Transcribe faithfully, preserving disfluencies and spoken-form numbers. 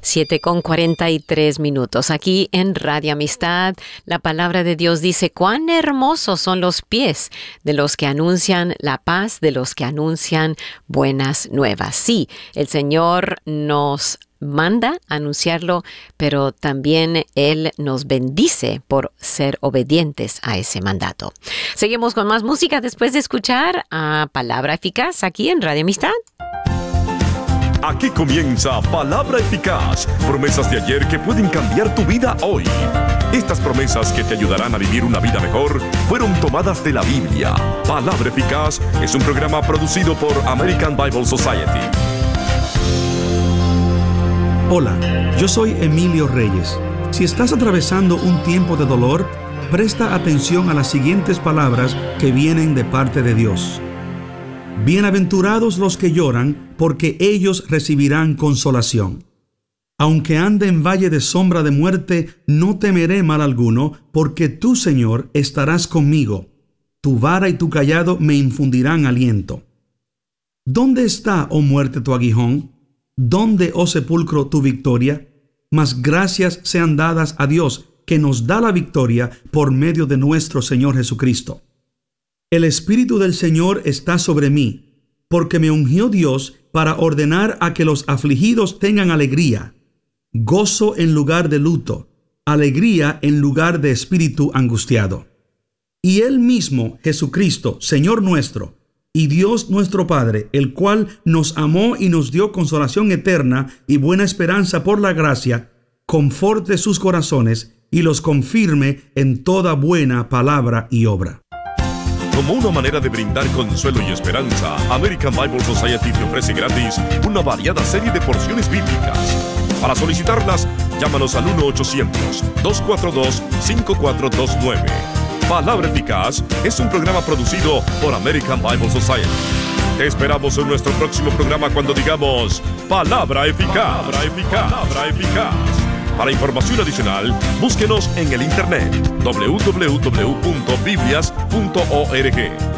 siete con cuarenta y tres minutos. Aquí en Radio Amistad, la palabra de Dios dice: cuán hermosos son los pies de los que anuncian la paz, de los que anuncian buenas nuevas. Sí, el Señor nos manda a anunciarlo, pero también Él nos bendice por ser obedientes a ese mandato. Seguimos con más música después de escuchar a Palabra Eficaz aquí en Radio Amistad. Aquí comienza Palabra Eficaz, promesas de ayer que pueden cambiar tu vida hoy. Estas promesas que te ayudarán a vivir una vida mejor fueron tomadas de la Biblia. Palabra Eficaz es un programa producido por American Bible Society. Hola, yo soy Emilio Reyes. Si estás atravesando un tiempo de dolor, presta atención a las siguientes palabras que vienen de parte de Dios. Bienaventurados los que lloran, porque ellos recibirán consolación. Aunque ande en valle de sombra de muerte, no temeré mal alguno, porque tú, Señor, estarás conmigo. Tu vara y tu cayado me infundirán aliento. ¿Dónde está, oh muerte, tu aguijón? ¿Dónde, oh sepulcro, tu victoria? Mas gracias sean dadas a Dios, que nos da la victoria por medio de nuestro Señor Jesucristo. El Espíritu del Señor está sobre mí, porque me ungió Dios para ordenar a que los afligidos tengan alegría, gozo en lugar de luto, alegría en lugar de espíritu angustiado. Y Él mismo, Jesucristo, Señor nuestro, y Dios nuestro Padre, el cual nos amó y nos dio consolación eterna y buena esperanza por la gracia, conforte sus corazones y los confirme en toda buena palabra y obra. Como una manera de brindar consuelo y esperanza, American Bible Society te ofrece gratis una variada serie de porciones bíblicas. Para solicitarlas, llámanos al uno ochocientos, dos cuatro dos, cinco cuatro dos nueve. Palabra Eficaz es un programa producido por American Bible Society. Te esperamos en nuestro próximo programa cuando digamos Palabra Eficaz. Palabra Eficaz. Palabra Eficaz. Para información adicional, búsquenos en el internet doble u doble u doble u punto biblias punto org.